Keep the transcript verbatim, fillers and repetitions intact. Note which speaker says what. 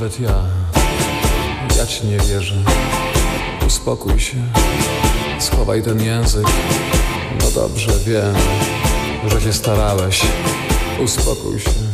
Speaker 1: nawet ja, ja ci nie wierzę. Uspokój się, schowaj ten język. No dobrze, wiem, że się starałeś. Uspokój się.